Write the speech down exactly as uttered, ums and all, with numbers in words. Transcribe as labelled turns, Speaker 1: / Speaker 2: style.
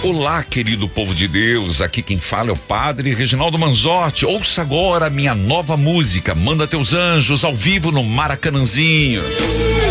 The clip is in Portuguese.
Speaker 1: Olá, querido povo de Deus, aqui quem fala é o Padre Reginaldo Manzotti. Ouça agora minha nova música, Manda Teus Anjos, ao vivo no Maracanãzinho.